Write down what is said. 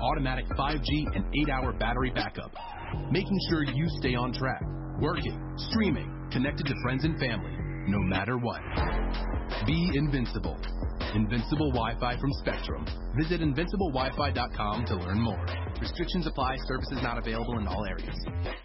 automatic 5G and 8-hour battery backup, making sure you stay on track, working, streaming, connected to friends and family, no matter what. Be invincible. Invincible Wi-Fi from Spectrum. Visit invinciblewifi.com to learn more. Restrictions apply. Services not available in all areas.